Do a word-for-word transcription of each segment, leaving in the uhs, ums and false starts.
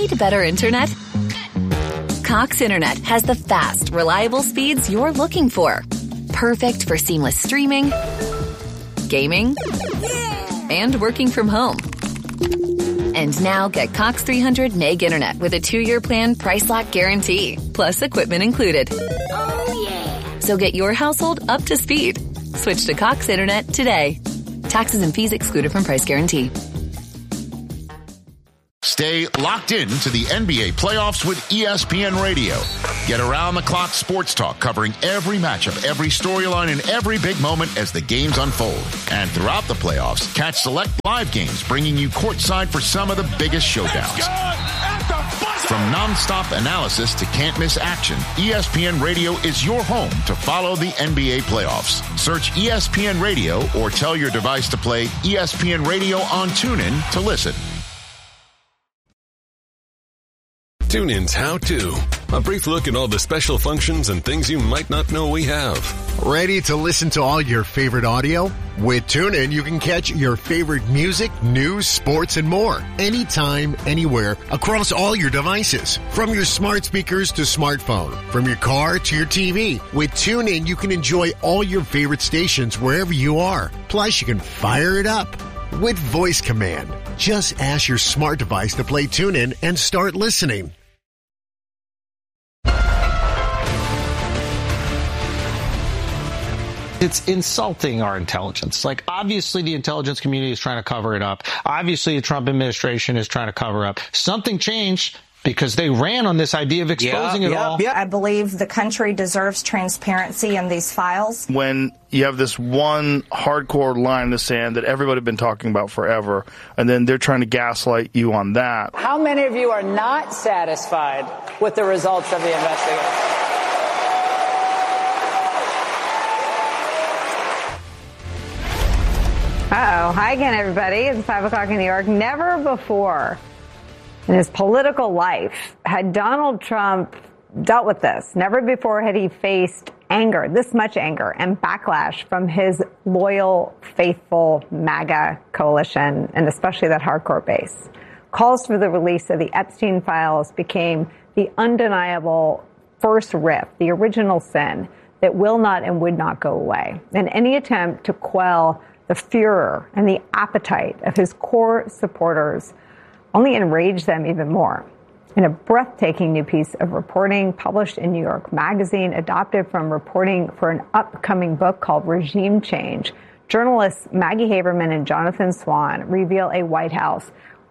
Need better internet? Cox Internet has the fast, reliable speeds you're looking for. Perfect for seamless streaming, gaming, and working from home. And now get Cox three hundred meg internet with a two-year plan price lock guarantee, plus equipment included. Oh, yeah. So get your household up to speed. Switch to Cox Internet today. Taxes and fees excluded from price guarantee. Stay locked in to the N B A playoffs with E S P N Radio. Get around-the-clock sports talk covering every matchup, every storyline, and every big moment as the games unfold. And throughout the playoffs, catch select live games bringing you courtside for some of the biggest showdowns. From nonstop analysis to can't-miss action, E S P N Radio is your home to follow the N B A playoffs. Search E S P N Radio or tell your device to play E S P N Radio on TuneIn to listen. TuneIn's How To. A brief look at all the special functions and things you might not know we have. Ready to listen to all your favorite audio? With TuneIn, you can catch your favorite music, news, sports, and more. Anytime, anywhere, across all your devices. From your smart speakers to smartphone. From your car to your T V. With TuneIn, you can enjoy all your favorite stations wherever you are. Plus, you can fire it up with voice command. Just ask your smart device to play TuneIn and start listening. It's insulting our intelligence. Like, obviously the intelligence community is trying to cover it up. Obviously the Trump administration is trying to cover up. Something changed because they ran on this idea of exposing yeah, it yeah, all. Yeah. I believe the country deserves transparency in these files. When you have this one hardcore line in the sand that everybody's been talking about forever, and then they're trying to gaslight you on that. How many of you are not satisfied with the results of the investigation? Uh-oh. Hi again, everybody. It's five o'clock in New York. Never before in his political life had Donald Trump dealt with this. Never before had he faced anger, this much anger and backlash from his loyal, faithful MAGA coalition, and especially that hardcore base. Calls for the release of the Epstein files became the undeniable first riff, the original sin that will not and would not go away. And any attempt to quell the furor and the appetite of his core supporters only enraged them even more. In a breathtaking new piece of reporting published in New York Magazine, adopted from reporting for an upcoming book called Regime Change, journalists Maggie Haberman and Jonathan Swan reveal a White House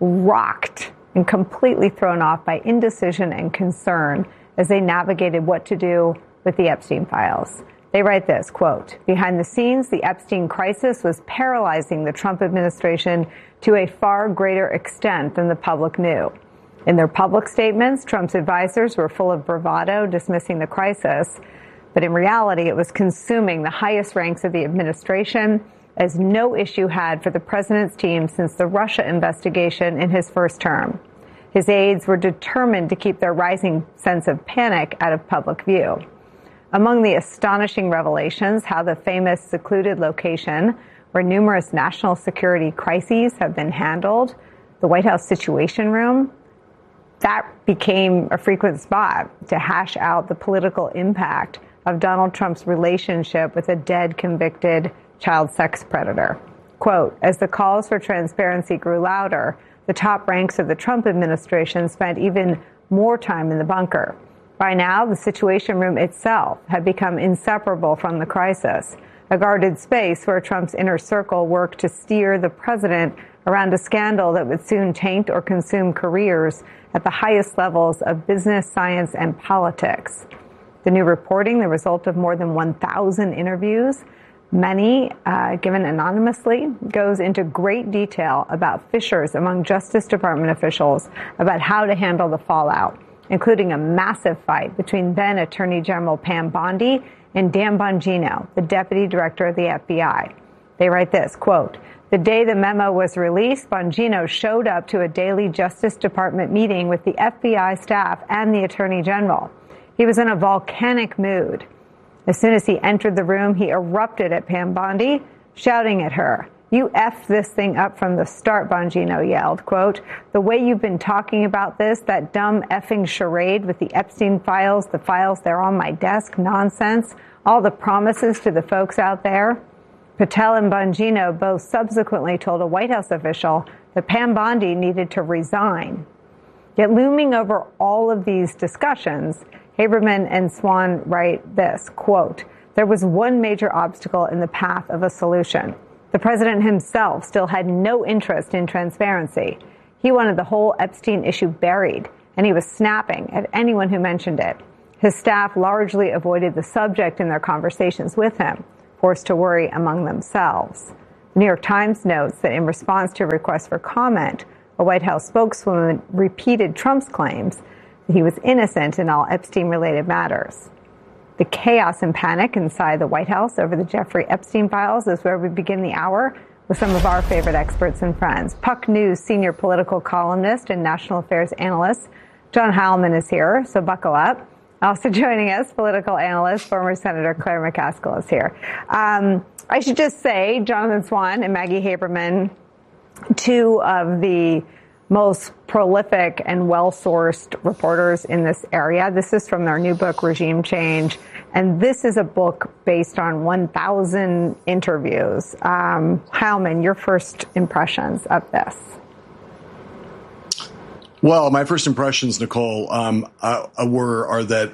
rocked and completely thrown off by indecision and concern as they navigated what to do with the Epstein files. They write this, quote, behind the scenes, the Epstein crisis was paralyzing the Trump administration to a far greater extent than the public knew. In their public statements, Trump's advisors were full of bravado, dismissing the crisis. But in reality, it was consuming the highest ranks of the administration, as no issue had for the president's team since the Russia investigation in his first term. His aides were determined to keep their rising sense of panic out of public view. Among the astonishing revelations, how the famous secluded location where numerous national security crises have been handled, the White House Situation Room, that became a frequent spot to hash out the political impact of Donald Trump's relationship with a dead convicted child sex predator. Quote, as the calls for transparency grew louder, the top ranks of the Trump administration spent even more time in the bunker. By now, the Situation Room itself had become inseparable from the crisis, a guarded space where Trump's inner circle worked to steer the president around a scandal that would soon taint or consume careers at the highest levels of business, science, and politics. The new reporting, the result of more than one thousand interviews, many uh, given anonymously, goes into great detail about fissures among Justice Department officials about how to handle the fallout, including a massive fight between then Attorney General Pam Bondi and Dan Bongino, the deputy director of the F B I. They write this, quote, the day the memo was released, Bongino showed up to a daily Justice Department meeting with the F B I staff and the Attorney General. He was in a volcanic mood. As soon as he entered the room, he erupted at Pam Bondi, shouting at her, You effed this thing up from the start, Bongino yelled. Quote, the way you've been talking about this, that dumb effing charade with the Epstein files, the files there on my desk, nonsense, all the promises to the folks out there. Patel and Bongino both subsequently told a White House official that Pam Bondi needed to resign. Yet looming over all of these discussions, Haberman and Swan write this, quote, there was one major obstacle in the path of a solution. The president himself still had no interest in transparency. He wanted the whole Epstein issue buried, and he was snapping at anyone who mentioned it. His staff largely avoided the subject in their conversations with him, forced to worry among themselves. The New York Times notes that in response to a request for comment, a White House spokeswoman repeated Trump's claims that he was innocent in all Epstein-related matters. The chaos and panic inside the White House over the Jeffrey Epstein files is where we begin the hour with some of our favorite experts and friends. Puck News senior political columnist and national affairs analyst John Heilman is here, so buckle up. Also joining us, political analyst, former Senator Claire McCaskill is here. Um, I should just say, Jonathan Swan and Maggie Haberman, two of the most prolific and well-sourced reporters in this area. This is from their new book, Regime Change. And this is a book based on one thousand interviews. Um, Heilman, your first impressions of this? Well, my first impressions, Nicole, um, uh, were are that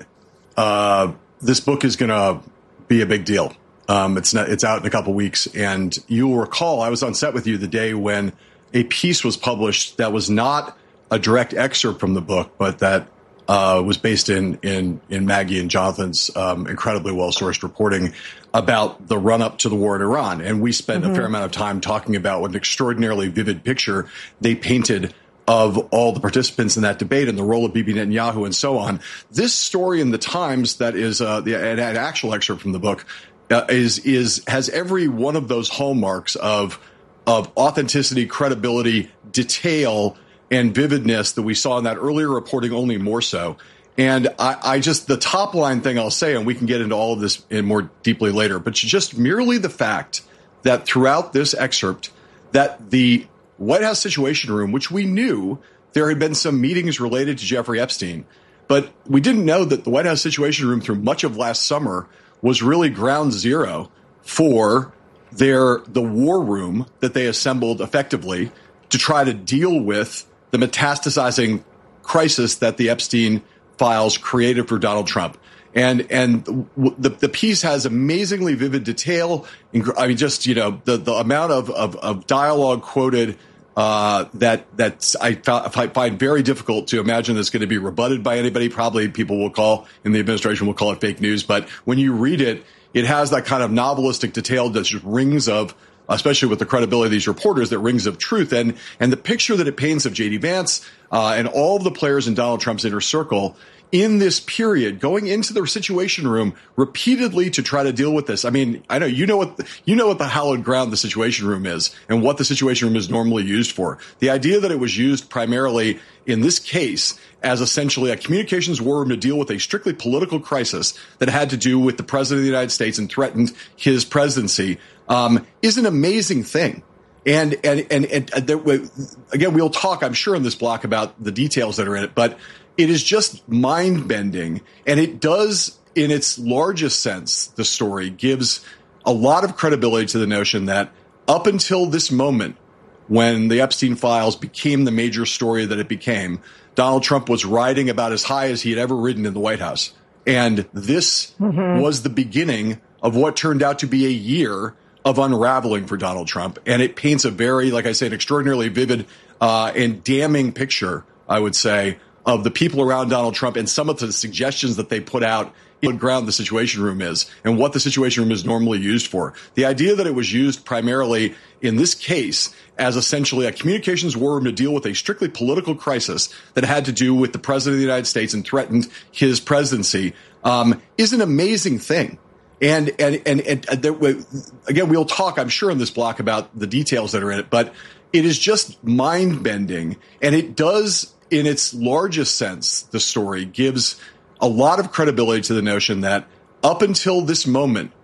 uh, this book is going to be a big deal. Um, it's not, it's out in a couple weeks, and you will recall I was on set with you the day when a piece was published that was not a direct excerpt from the book, but that uh, was based in in in Maggie and Jonathan's um, incredibly well-sourced reporting about the run-up to the war in Iran. And we spent mm-hmm. a fair amount of time talking about what an extraordinarily vivid picture they painted of all the participants in that debate and the role of Bibi Netanyahu and so on. This story in the Times that is uh, the an, an actual excerpt from the book uh, is is has every one of those hallmarks of of authenticity, credibility, detail, and vividness that we saw in that earlier reporting, only more so. And I, I just, the top line thing I'll say, and we can get into all of this in more deeply later, but just merely the fact that throughout this excerpt, that the White House Situation Room, which we knew there had been some meetings related to Jeffrey Epstein, but we didn't know that the White House Situation Room through much of last summer was really ground zero for their the war room that they assembled effectively to try to deal with the metastasizing crisis that the Epstein files created for Donald Trump. And and the the piece has amazingly vivid detail. I mean, just, you know, the, the amount of, of, of dialogue quoted uh, that that I find very difficult to imagine that's going to be rebutted by anybody. Probably people will call, in the administration will call it fake news. But when you read it, it has that kind of novelistic detail that just rings of, especially with the credibility of these reporters, that rings of truth. And and the picture that it paints of J D Vance uh, and all of the players in Donald Trump's inner circle in this period, going into the Situation Room repeatedly to try to deal with this. I mean, I know you know what you know what the hallowed ground the Situation Room is and what the Situation Room is normally used for. The idea that it was used primarily in this case as essentially a communications war room to deal with a strictly political crisis that had to do with the president of the United States and threatened his presidency um, is an amazing thing. And and and, and, and there, again, we'll talk, I'm sure, in this block about the details that are in it, but it is just mind-bending, and it does, in its largest sense, the story gives a lot of credibility to the notion that up until this moment, when the Epstein files became the major story that it became, Donald Trump was riding about as high as he had ever ridden in the White House. And this mm-hmm. was the beginning of what turned out to be a year of unraveling for Donald Trump. And it paints a very, like I say, an extraordinarily vivid uh, and damning picture, I would say, of the people around Donald Trump and some of the suggestions that they put out in what ground the Situation Room is and what the Situation Room is normally used for. The idea that it was used primarily in this case as essentially a communications war room to deal with a strictly political crisis that had to do with the president of the United States and threatened his presidency um, is an amazing thing. And, and, and, and, and there, again, we'll talk, I'm sure, in this block about the details that are in it, but it is just mind-bending, and it does, in its largest sense, the story gives a lot of credibility to the notion that up until this moment,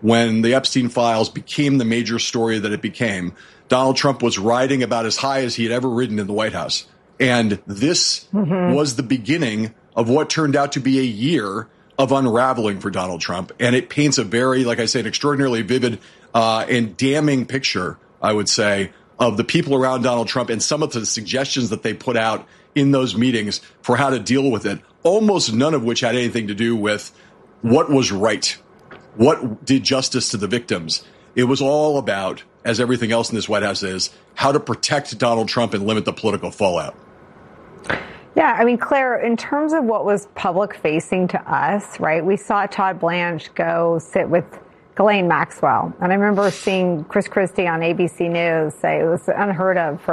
when the Epstein files became the major story that it became, Donald Trump was riding about as high as he had ever ridden in the White House. And this mm-hmm. was the beginning of what turned out to be a year of unraveling for Donald Trump. And it paints a very, like I say, an extraordinarily vivid uh, and damning picture, I would say, of the people around Donald Trump and some of the suggestions that they put out in those meetings for how to deal with it, almost none of which had anything to do with what was right, what did justice to the victims. It was all about, as everything else in this White House is, how to protect Donald Trump and limit the political fallout. Yeah, I mean, Claire, in terms of what was public facing to us, right, we saw Todd Blanche go sit with Ghislaine Maxwell. And I remember seeing Chris Christie on A B C News say it was unheard of for